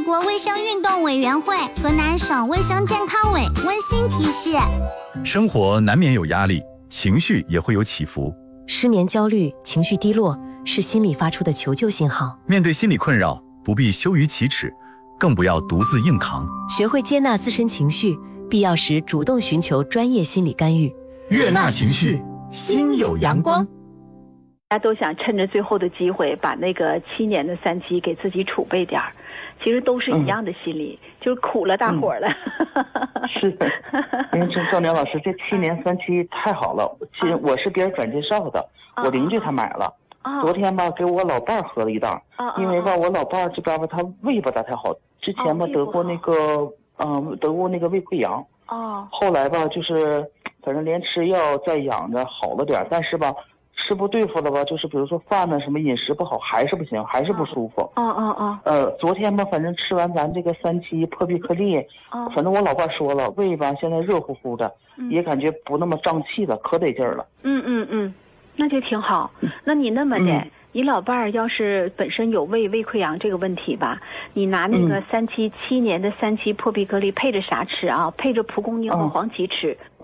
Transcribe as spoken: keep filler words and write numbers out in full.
国卫生运动委员会、河南省卫生健康委温馨提示： 生活难免有压力，情绪也会有起伏。 失眠、焦虑、情绪低落是心理发出的求救信号。 面对心理困扰，不必羞于启齿，更不要独自硬扛。 学会接纳自身情绪，必要时主动寻求专业心理干预。 悦纳情绪，心有阳光。 大家都想趁着最后的机会，把那个七年的三期给自己储备点儿。其实都是一样的心理，嗯、就是苦了大伙儿了。 嗯、是的，因为这赵年老师这七年三期太好了。其实我是别人转介绍的，啊、我邻居他买了。啊、昨天吧，给我老伴儿喝了一袋。啊、因为吧，我老伴儿这边吧，他胃吧不太好，之前吧、啊、得过那个，嗯，得过那个胃溃疡。哦。后来吧，就是反正连吃药再养着好了点，但是吧。吃不对付了吧，就是比如说饭呢，什么饮食不好，还是不行，还是不舒服。 哦哦哦。 呃，昨天吧，反正吃完咱这个三七破壁颗粒，哦，反正我老伴说了，胃吧现在热乎乎的，嗯、也感觉不那么胀气了，可得劲儿了。 嗯嗯嗯，那就挺好。那你那么的，嗯、你老伴儿要是本身有胃胃溃疡这个问题吧，你拿那个三七七年的三七破壁颗粒配着啥吃啊？配着蒲公英和黄芪吃。